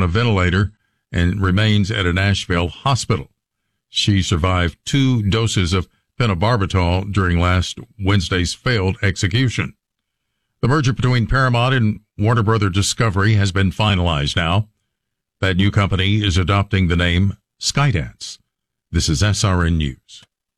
a ventilator and remains at a Nashville hospital. She survived 2 doses of phenobarbital during last Wednesday's failed execution. The merger between Paramount and Warner Bros. Discovery has been finalized now. That new company is adopting the name Skydance. This is SRN News.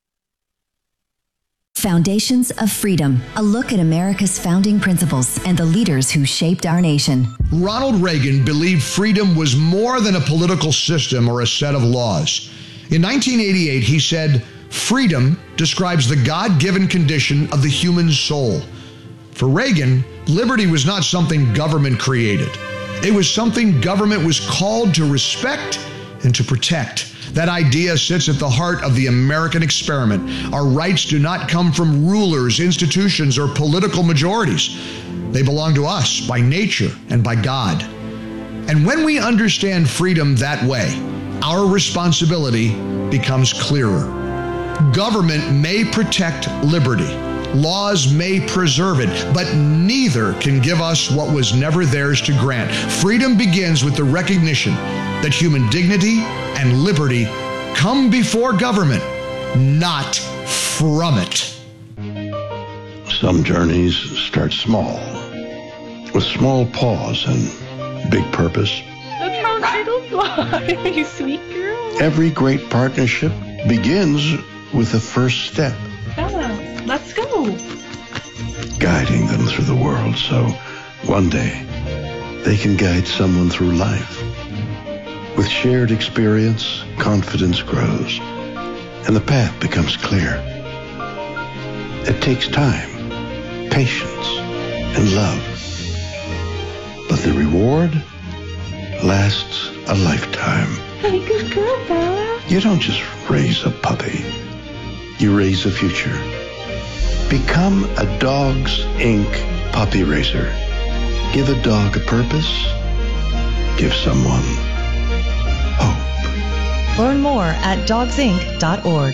Foundations of Freedom, a look at America's founding principles and the leaders who shaped our nation. Ronald Reagan believed freedom was more than a political system or a set of laws. In 1988, he said, "Freedom describes the God-given condition of the human soul." For Reagan, liberty was not something government created. It was something government was called to respect and to protect. That idea sits at the heart of the American experiment. Our rights do not come from rulers, institutions, or political majorities. They belong to us by nature and by God. And when we understand freedom that way, our responsibility becomes clearer. Government may protect liberty. Laws may preserve it, but neither can give us what was never theirs to grant. Freedom begins with the recognition that human dignity and liberty come before government, not from it. Some journeys start small, with small pause and big purpose. That's how turtles fly, you sweet girl. Every great partnership begins with the first step. Yeah, let's go. Guiding them through the world so one day they can guide someone through life. With shared experience, confidence grows, and the path becomes clear. It takes time, patience, and love. But the reward lasts a lifetime. Hey, good girl, Bella. You don't just raise a puppy. You raise a future. Become a Dogs Inc. puppy raiser. Give a dog a purpose. Give someone hope. Learn more at dogsinc.org.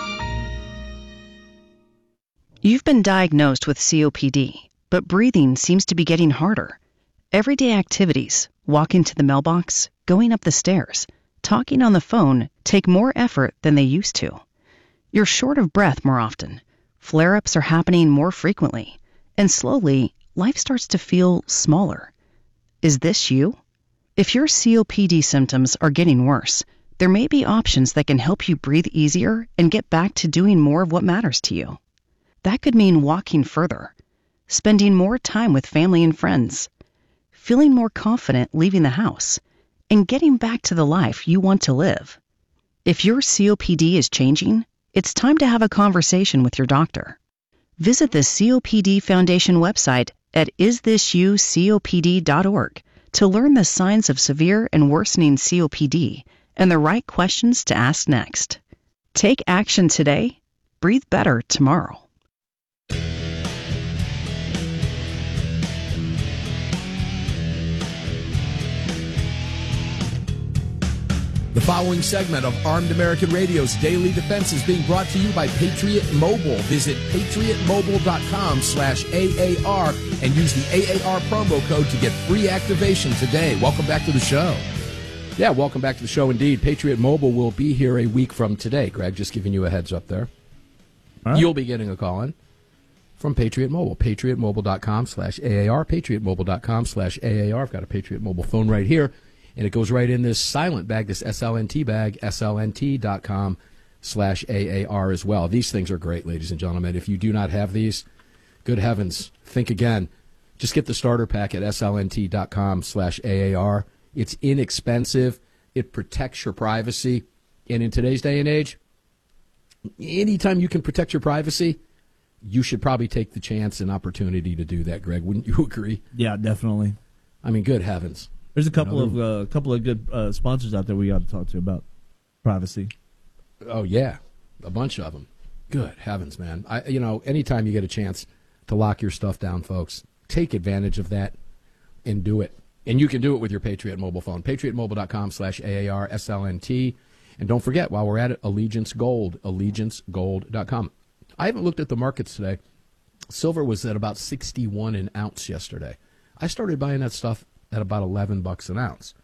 You've been diagnosed with COPD, but breathing seems to be getting harder. Everyday activities, walking to the mailbox, going up the stairs, talking on the phone take more effort than they used to. You're short of breath more often. Flare-ups are happening more frequently. And slowly, life starts to feel smaller. Is this you? If your COPD symptoms are getting worse, there may be options that can help you breathe easier and get back to doing more of what matters to you. That could mean walking further, spending more time with family and friends, feeling more confident leaving the house, and getting back to the life you want to live. If your COPD is changing, it's time to have a conversation with your doctor. Visit the COPD Foundation website at isthisyoucopd.org to learn the signs of severe and worsening COPD and the right questions to ask next. Take action today. Breathe better tomorrow. The following segment of Armed American Radio's Daily Defense is being brought to you by Patriot Mobile. Visit patriotmobile.com/AAR and use the AAR promo code to get free activation today. Welcome back to the show. Yeah, welcome back to the show indeed. Patriot Mobile will be here a week from today. Greg, just giving you a heads up there. Right. You'll be getting a call in from Patriot Mobile. patriotmobile.com/AAR, patriotmobile.com/AAR. I've got a Patriot Mobile phone right here. And it goes right in this silent bag, this SLNT bag, slnt.com/AAR as well. These things are great, ladies and gentlemen. If you do not have these, good heavens, think again. Just get the starter pack at slnt.com/AAR. It's inexpensive. It protects your privacy. And in today's day and age, anytime you can protect your privacy, you should probably take the chance and opportunity to do that, Greg. Wouldn't you agree? Yeah, definitely. I mean, good heavens. There's a couple of good sponsors out there we got to talk to about privacy. Oh yeah, a bunch of them. Good heavens, man! Anytime you get a chance to lock your stuff down, folks, take advantage of that and do it. And you can do it with your Patriot Mobile phone. PatriotMobile.com/AAR SLNT, and don't forget while we're at it, Allegiance Gold, AllegianceGold.com. I haven't looked at the markets today. Silver was at about 61 an ounce yesterday. I started buying that stuff at about $11 an ounce.